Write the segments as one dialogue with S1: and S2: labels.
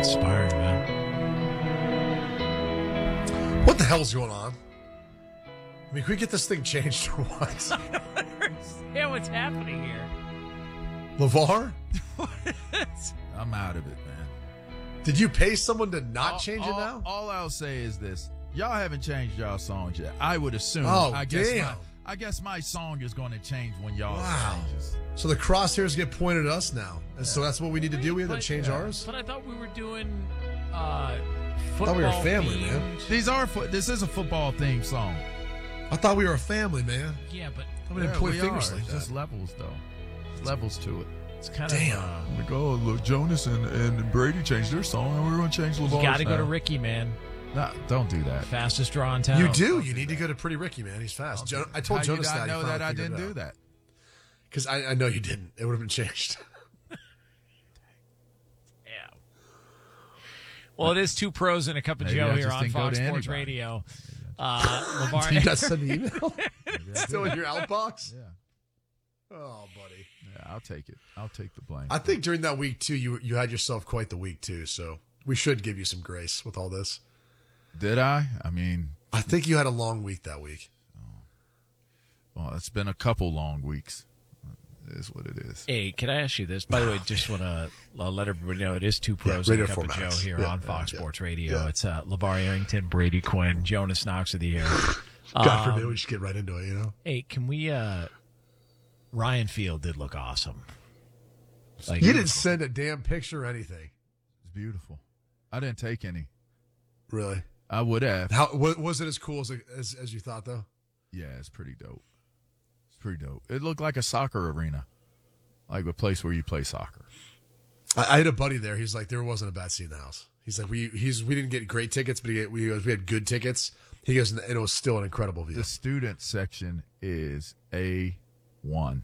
S1: inspiring, man.
S2: What the hell's going on? I mean, can we get this thing changed or what?
S1: I don't understand what's happening here.
S2: LeVar?
S3: I'm out of it, man.
S2: Did you pay someone to not change it now?
S3: All I'll say is this. Y'all haven't changed y'all songs yet. I would assume.
S2: Oh,
S3: I guess my song is going to change when y'all changes.
S2: So the crosshairs get pointed at us now. And so that's what we need to do. We have to change ours?
S1: But I thought we were doing
S2: I
S1: football.
S2: thought we were a family, man.
S3: This is a football themed song.
S2: I thought we were a family, man.
S1: Yeah, but
S2: I didn't point
S3: we
S2: fingers
S3: are.
S2: like
S3: It's
S2: that.
S3: just levels, though. There's levels to it.
S1: it's kind
S2: Damn.
S1: of...
S3: Like, oh, look, Jonas and Brady changed their song, and we're going to change LeVar's
S1: you got to go
S3: now.
S1: to Ricky, man.
S3: No, don't do that.
S1: Fastest draw in town.
S2: You do. You need to go to Pretty Ricky, man. He's fast. I told Jonas that.
S3: I know that I didn't do that.
S2: Because I know you didn't. It would have been changed.
S1: Yeah. Well, it is two pros and a cup of
S3: Maybe
S1: Joe
S3: I
S1: here
S3: just
S1: on
S3: didn't go
S1: Fox
S3: to
S1: Sports
S3: anybody.
S1: Radio.
S2: Did you not send the email? Still in your outbox?
S3: Yeah.
S2: Oh, buddy.
S3: Yeah, I'll take it. I'll take the blame.
S2: I think during that week, too, you had yourself quite the week, too. So we should give you some grace with all this.
S3: Did I? I mean,
S2: I think you had a long week that week.
S3: well, it's been a couple long weeks. It is what it is.
S1: Hey, can I ask you this? By the way, just want to let everybody know it is two pros and a
S2: radio
S1: cup of Joe
S2: formats.
S1: here
S2: Yeah,
S1: on Fox
S2: yeah,
S1: Sports Radio.
S2: yeah.
S1: It's LeVar Arrington, Brady Quinn, Jonas Knox of the air.
S2: God forbid we just get right into it, you know?
S1: Hey, can we? Ryan Field did look awesome. Like,
S2: You didn't send a damn picture or anything.
S3: It's beautiful. I didn't take any.
S2: Really?
S3: I would have.
S2: How was it as cool as you thought, though?
S3: Yeah, it's pretty dope. It's pretty dope. It looked like a soccer arena, like a place where you play soccer.
S2: I had a buddy there. He's like, there wasn't a bad seat in the house. He's like, we didn't get great tickets, but we had good tickets. He goes, and it was still an incredible view.
S3: The student section is A1.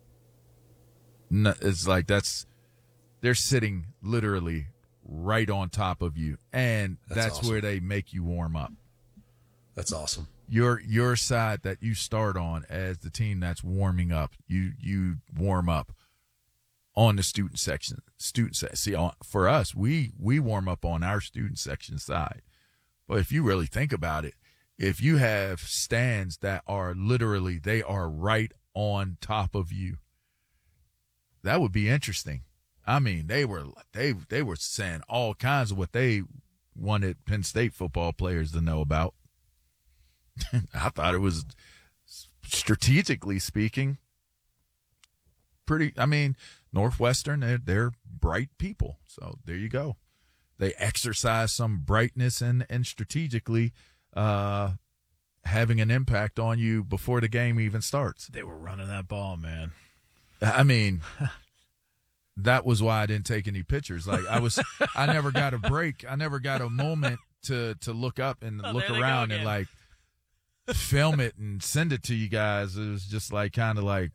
S3: No, it's like they're sitting literally right on top of you, and that's
S2: awesome.
S3: where they make you warm up.
S2: That's awesome.
S3: Your side that you start on as the team that's warming up, you warm up on the student section. See, for us, we warm up on our student section side. But if you really think about it, if you have stands that are literally, they are right on top of you, that would be interesting. I mean, they were saying all kinds of what they wanted Penn State football players to know about. I thought it was, strategically speaking, pretty. I mean, Northwestern, they're bright people. So there you go. They exercise some brightness and strategically having an impact on you before the game even starts.
S1: They were running that ball, man.
S3: I mean, that was why I didn't take any pictures. Like I never got a break. I never got a moment to look up and look around and like film it and send it to you guys. It was just like kind of like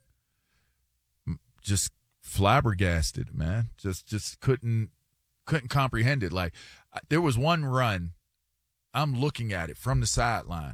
S3: just flabbergasted, man. Just couldn't comprehend it. Like there was one run, I'm looking at it from the sideline.